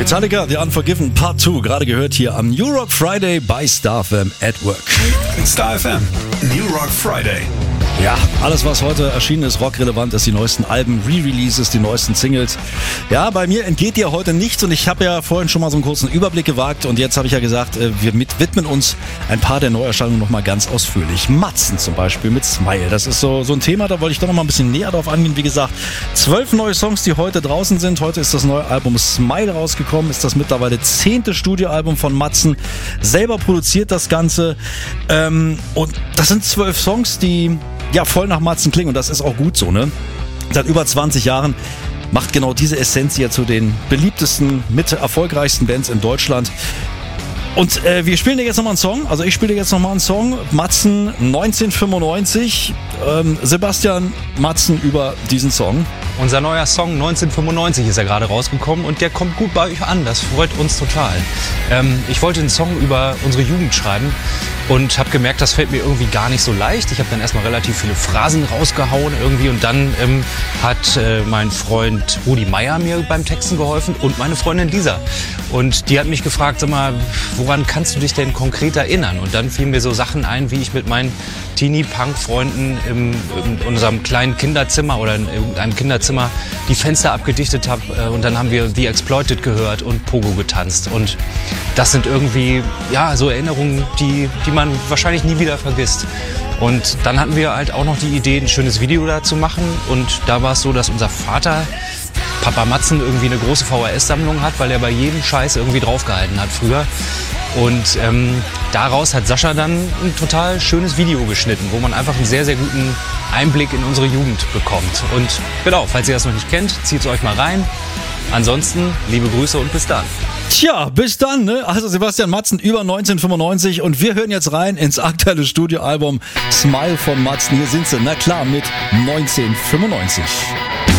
Metallica, The Unforgiven Part 2, gerade gehört hier am New Rock Friday bei Star FM at Work. Star FM, New Rock Friday. Ja, alles was heute erschienen ist, rockrelevant ist, die neuesten Alben, Re-Releases, die neuesten Singles. Ja, bei mir entgeht dir heute nichts und ich habe ja vorhin schon mal so einen kurzen Überblick gewagt und jetzt habe ich ja gesagt, wir widmen uns ein paar der Neuerscheinungen nochmal ganz ausführlich. Matzen zum Beispiel mit Smile, das ist so ein Thema, da wollte ich doch nochmal ein bisschen näher drauf angehen. Wie gesagt, 12 neue Songs, die heute draußen sind. Heute ist das neue Album Smile rausgekommen, ist das mittlerweile 10. Studioalbum von Matzen. Selber produziert das Ganze und das sind 12 Songs, die ja voll nach Matzen klingen und das ist auch gut so, ne? Seit über 20 Jahren macht genau diese Essenz hier zu den beliebtesten, mit erfolgreichsten Bands in Deutschland. Und wir spielen dir jetzt nochmal einen Song, also ich spiele dir jetzt nochmal einen Song, Matzen 1995, Sebastian, Matzen über diesen Song. Unser neuer Song 1995 ist ja gerade rausgekommen und der kommt gut bei euch an, das freut uns total. Ich wollte einen Song über unsere Jugend schreiben und habe gemerkt, das fällt mir irgendwie gar nicht so leicht. Ich habe dann erstmal relativ viele Phrasen rausgehauen irgendwie und dann hat mein Freund Rudi Meier mir beim Texten geholfen und meine Freundin Lisa. Und die hat mich gefragt, sag mal, woran kannst du dich denn konkret erinnern? Und dann fielen mir so Sachen ein, wie ich mit meinen Teenie-Punk-Freunden in unserem kleinen Kinderzimmer oder in irgendeinem Kinderzimmer die Fenster abgedichtet habe und dann haben wir The Exploited gehört und Pogo getanzt. Und das sind irgendwie ja so Erinnerungen, die man wahrscheinlich nie wieder vergisst. Und dann hatten wir halt auch noch die Idee, ein schönes Video da zu machen. Und da war es so, dass unser Vater, Papa Matzen, irgendwie eine große VHS-Sammlung hat, weil er bei jedem Scheiß irgendwie draufgehalten hat früher. Und daraus hat Sascha dann ein total schönes Video geschnitten, wo man einfach einen sehr, sehr guten Einblick in unsere Jugend bekommt. Und genau, falls ihr das noch nicht kennt, zieht es euch mal rein. Ansonsten, liebe Grüße und bis dann. Tja, bis dann, ne? Also Sebastian Matzen über 1995 und wir hören jetzt rein ins aktuelle Studioalbum Smile von Matzen. Hier sind sie, na klar, mit 1995.